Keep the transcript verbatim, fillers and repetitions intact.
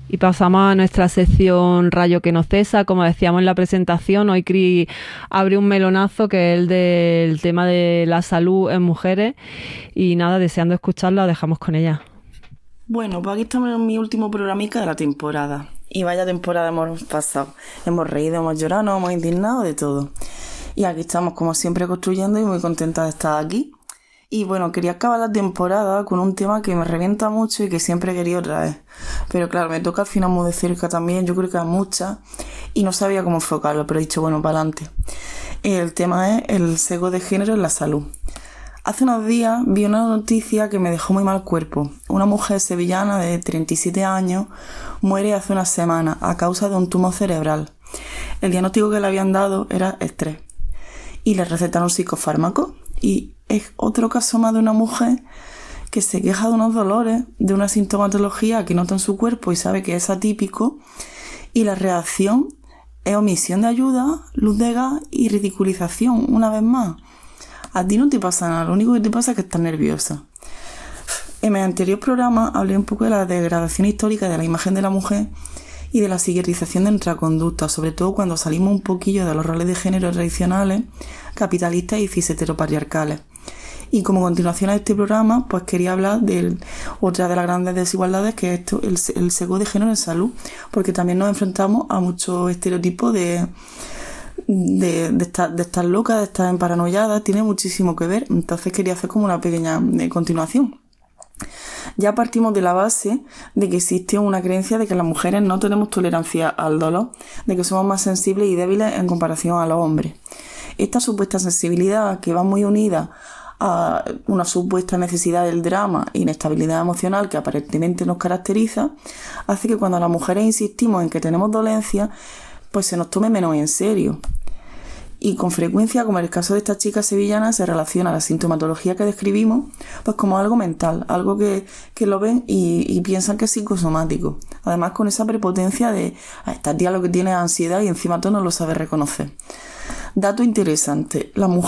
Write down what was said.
Y pasamos a nuestra sección Rayo que no cesa. Como decíamos en la presentación, hoy Cris abre un melonazo que es el del tema de la salud en mujeres. Y nada, deseando escucharlo, la dejamos con ella. Bueno, pues aquí estamos en mi último programica de la temporada. Y vaya temporada hemos pasado. Hemos reído, hemos llorado, nos hemos indignado, de todo. Y aquí estamos como siempre construyendo y muy contenta de estar aquí. Y bueno, quería acabar la temporada con un tema que me revienta mucho y que siempre he querido traer. Pero claro, me toca al final muy de cerca también, yo creo que a muchas, y no sabía cómo enfocarlo, pero he dicho, bueno, para adelante. El tema es el sesgo de género en la salud. Hace unos días vi una noticia que me dejó muy mal cuerpo. Una mujer sevillana de treinta y siete años muere hace una semana a causa de un tumor cerebral. El diagnóstico que le habían dado era estrés. Y le recetaron psicofármacos. Y es otro caso más de una mujer que se queja de unos dolores, de una sintomatología que nota en su cuerpo y sabe que es atípico, y la reacción es omisión de ayuda, luz de gas y ridiculización, una vez más. A ti no te pasa nada, lo único que te pasa es que estás nerviosa. En mi anterior programa hablé un poco de la degradación histórica de la imagen de la mujer y de la psiquiatrización de nuestra conducta, sobre todo cuando salimos un poquillo de los roles de género tradicionales, capitalistas y cis-heteropatriarcales. Y como continuación a este programa, pues quería hablar de otra de las grandes desigualdades, que es esto, el, el sesgo de género en salud, porque también nos enfrentamos a muchos estereotipos de, de, de, estar, de estar loca, de estar paranoiada, tiene muchísimo que ver. Entonces quería hacer como una pequeña eh, continuación. Ya partimos de la base de que existe una creencia de que las mujeres no tenemos tolerancia al dolor, de que somos más sensibles y débiles en comparación a los hombres. Esta supuesta sensibilidad, que va muy unida a una supuesta necesidad del drama e inestabilidad emocional que aparentemente nos caracteriza, hace que cuando las mujeres insistimos en que tenemos dolencias, pues se nos tome menos en serio. Y con frecuencia, como en el caso de esta chica sevillana, se relaciona la sintomatología que describimos pues como algo mental, algo que, que lo ven y, y piensan que es psicosomático. Además, con esa prepotencia de a esta tía lo que tiene es ansiedad y encima tú no lo sabes reconocer. Dato interesante, la mujer